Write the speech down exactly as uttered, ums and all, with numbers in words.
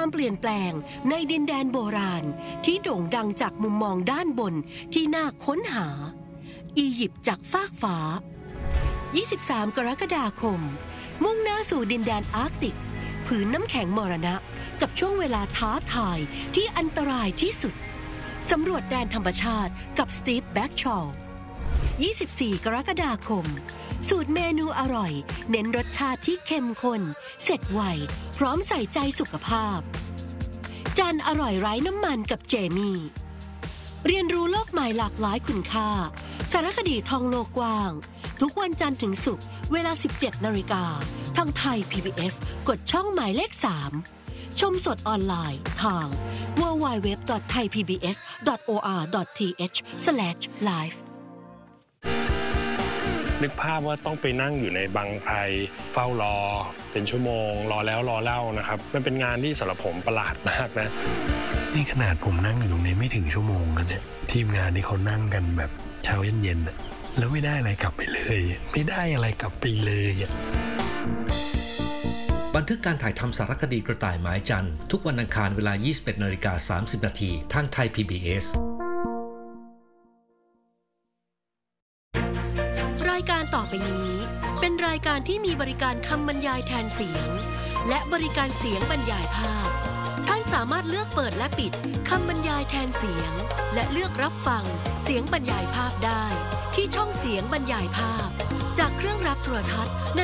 ความเปลี่ยนแปลงในดินแดนโบราณที่โด่งดังจากมุมมองด้านบนที่น่าค้นหาอียิปต์จากฟากฟ้ายี่สิบสามกรกฎาคมมุ่งหน้าสู่ดินแดนอาร์กติกผืนน้ำแข็งมรณะกับช่วงเวลาท้าทายที่อันตรายที่สุดสำรวจแดนธรรมชาติกับสตีฟแบ็กชอลยี่สิบสี่กรกฎาคมสูตรเมนูอร่อยเน้นรสชาติที่เข้มข้นเสร็จไวพร้อมใส่ใจสุขภาพจานอร่อยไร้น้ำมันกับเจมี่เรียนรู้โลกใหม่หลากหลายคุณค่าสารคดีท่องโลกกว้างทุกวันจันทร์ถึงศุกร์เวลา สิบเจ็ดนาฬิกาทางไทย พี บี เอส กดช่องหมายเลขสามชมสดออนไลน์ทาง ดับเบิลยู ดับเบิลยู ดับเบิลยู ดอท ไทยพีบีเอส ดอท โอ อาร์ ดอท ที เอช สแลช ไลฟ์นึกภาพว่าต้องไปนั่งอยู่ในบังไพรเฝ้ารอเป็นชั่วโมงรอแล้วรอเล่านะครับมันเป็นงานที่สำหรับผมประหลาดมากนะนี่ขนาดผมนั่งอยู่ตรงนี้ไม่ถึงชั่วโมงนะเนี่ยทีมงานที่เขานั่งกันแบบเช้าเย็นๆแล้วไม่ได้อะไรกลับไปเลยไม่ได้อะไรกลับไปเลยบันทึกการถ่ายทำสารคดีกระต่ายไม้จันทร์ทุกวันอังคารเวลา ยี่สิบเอ็ดนาฬิกาสามสิบนาทีทางไทย พี บี เอสรายการต่อไปนี้เป็นรายการที่มีบริการคำบรรยายแทนเสียงและบริการเสียงบรรยายภาพท่านสามารถเลือกเปิดและปิดคำบรรยายแทนเสียงและเลือกรับฟังเสียงบรรยายภาพได้ที่ช่องเสียงบรรยายภาพจากเครื่องรับโทรทัศน์ใน